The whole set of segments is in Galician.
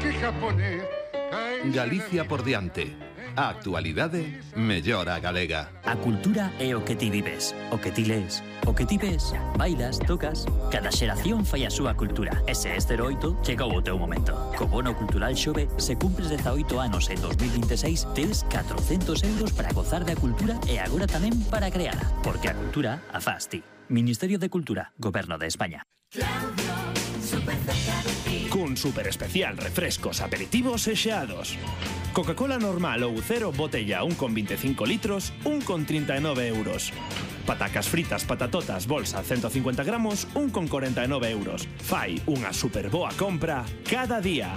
Galicia por diante. A actualidade mellora a galega. A cultura é o que ti vives, o que ti lees, o que ti ves, bailas, tocas. Cada xeración fai a súa cultura. Ese é 08 chegou o teu momento. Co bono cultural Xove, se cumpres 18 anos en 2026, tens 400 euros para gozar da cultura e agora tamén para creala. Porque a cultura a faz ti. Ministerio de Cultura, Goberno de España. Cun super especial refrescos, aperitivos e xeados. Coca-Cola normal ou cero botella 1,25 litros, 1,39 euros. Patacas fritas patatotas bolsa 150 gramos, 1,49 euros. Fai unha super boa compra cada día.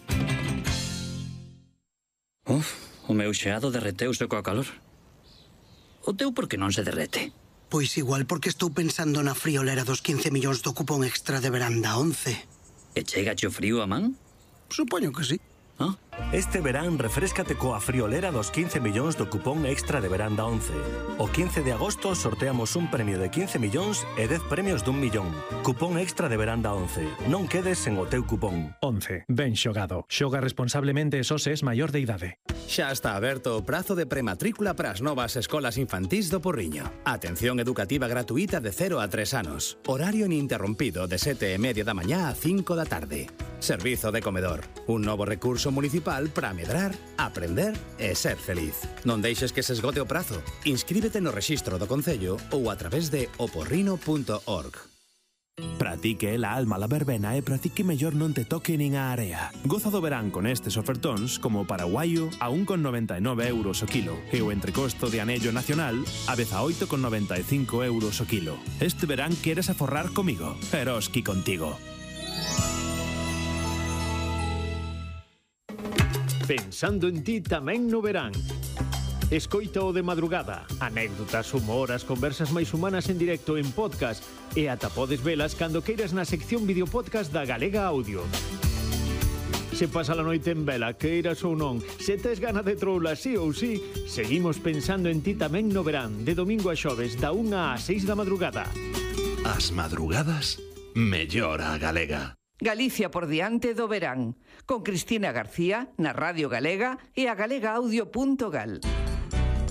O meu xeado derreteuse coa calor. O teu por que non se derrete? Pois igual porque estou pensando na friolera dos 15 millóns do cupón extra de verán da 11. E chega o frío a man? Supoño que sí. Este verán refréscate coa friolera dos 15 millóns do cupón extra de verán da 11. O 15 de agosto sorteamos un premio de 15 millóns e 10 premios d'1 millón. Cupón extra de verán da 11. Non quedes sen o teu cupón. 11. Ben xogado. Xoga responsablemente e só se es maior de idade. Xa está aberto o prazo de prematrícula para as novas escolas infantís do Porriño. Atención educativa gratuita de 0 a 3 anos. Horario ininterrompido de 7:30 da mañá a 5 da tarde. Servizo de comedor. Un novo recurso municipal para medrar, aprender e ser feliz. Non deixes que se esgote o prazo. Inscríbete no rexistro do Concello ou a través de oporrino.org. Para ti que é la alma la verbena e para ti que mellor non te toque nin a area. Goza do verán con estes ofertóns como o paraguaio a 1,99 euros o kilo e o entrecosto de anello nacional a 18,95 euros o kilo. Este verán queres aforrar comigo, Eroski contigo. Pensando en ti tamén no verán. Escoita o de madrugada, anécdotas, humor, as conversas máis humanas en directo en podcast e ata podes velas cando queiras na sección videopodcast da Galega Audio. Se pasa a noite en vela, queiras ou non, se tes gana de troula sí ou sí, seguimos pensando en ti tamén no verán, de domingo a xoves, da 1 a 6 da madrugada. As madrugadas mellora a galega. Galicia por diante do verán, con Cristina García na Radio Galega e a galegaaudio.gal.